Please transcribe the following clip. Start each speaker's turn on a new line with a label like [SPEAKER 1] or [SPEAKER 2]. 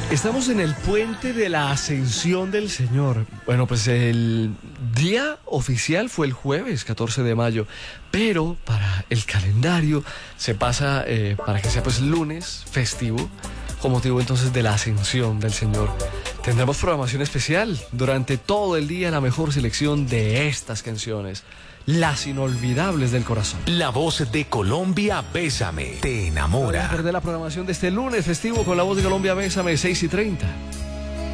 [SPEAKER 1] Estamos en el puente de la Ascensión del Señor. Bueno, pues el día oficial fue el jueves 14 de mayo, pero para el calendario se pasa para que sea pues lunes festivo, con motivo entonces de la Ascensión del Señor. Tendremos programación especial durante todo el día, la mejor selección de estas canciones, las inolvidables del corazón.
[SPEAKER 2] La voz de Colombia, Bésame, te enamora.
[SPEAKER 1] No perder la programación de este lunes festivo con la voz de Colombia, Bésame, 6:30.